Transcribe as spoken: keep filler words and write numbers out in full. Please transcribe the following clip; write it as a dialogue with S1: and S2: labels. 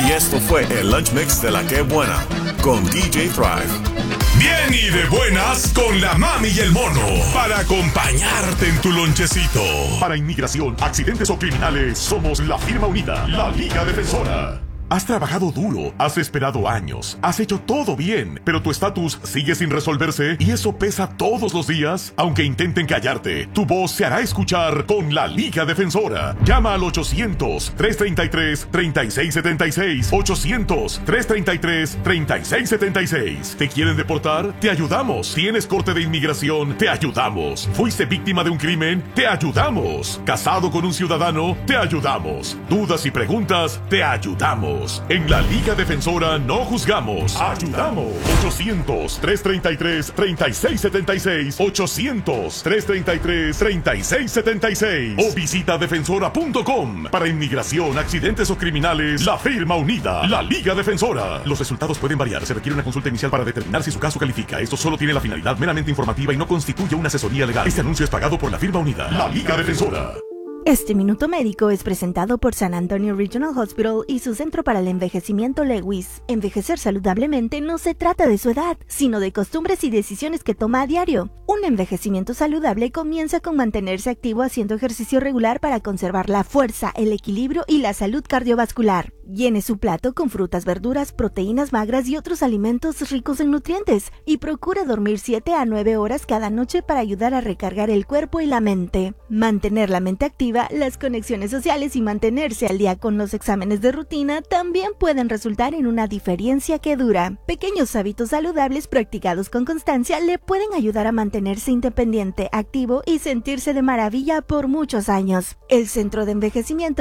S1: Y esto fue el Lunch Mix de la Que Buena con D J Thrive.
S2: Bien y de buenas con la mami y el mono para acompañarte en tu lonchecito. Para inmigración, accidentes o criminales, somos la firma unida, la Liga Defensora. Has trabajado duro, has esperado años, has hecho todo bien, pero tu estatus sigue sin resolverse y eso pesa todos los días. Aunque intenten callarte, tu voz se hará escuchar con la Liga Defensora. Llama al ochocientos, trescientos treinta y tres, treinta y seis setenta y seis. ochocientos, trescientos treinta y tres, treinta y seis setenta y seis. ¿Te quieren deportar? Te ayudamos. ¿Tienes corte de inmigración? Te ayudamos. ¿Fuiste víctima de un crimen? Te ayudamos. ¿Casado con un ciudadano? Te ayudamos. ¿Dudas y preguntas? Te ayudamos. En la Liga Defensora no juzgamos, ayudamos. ochocientos, trescientos treinta y tres, treinta y seis setenta y seis. ochocientos, trescientos treinta y tres, treinta y seis setenta y seis. O visita defensora punto com. Para inmigración, accidentes o criminales, la firma unida, la Liga Defensora. Los resultados pueden variar. Se requiere una consulta inicial para determinar si su caso califica. Esto solo tiene la finalidad meramente informativa y no constituye una asesoría legal. Este anuncio es pagado por la firma unida, la Liga Defensora.
S3: Este Minuto Médico es presentado por San Antonio Regional Hospital y su Centro para el Envejecimiento Lewis. Envejecer saludablemente no se trata de su edad, sino de costumbres y decisiones que toma a diario. Un envejecimiento saludable comienza con mantenerse activo haciendo ejercicio regular para conservar la fuerza, el equilibrio y la salud cardiovascular. Llene su plato con frutas, verduras, proteínas magras y otros alimentos ricos en nutrientes y procure dormir siete a nueve horas cada noche para ayudar a recargar el cuerpo y la mente. Mantener la mente activa, las conexiones sociales y mantenerse al día con los exámenes de rutina también pueden resultar en una diferencia que dura. Pequeños hábitos saludables practicados con constancia le pueden ayudar a mantenerse independiente, activo y sentirse de maravilla por muchos años. El Centro de Envejecimiento